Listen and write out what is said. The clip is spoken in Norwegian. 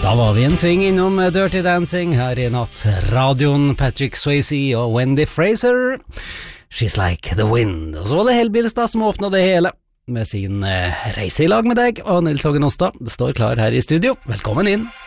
Da var vi en sving innom Dirty Dancing her i natt. Radioen, Patrick Swayze og Wendy Fraser. She's like the wind. Og så var det Hellbilstad som åpnet det hele med sin reise i lag med deg. Og Nils Hågen Ostad står klar her i studio. Velkommen inn.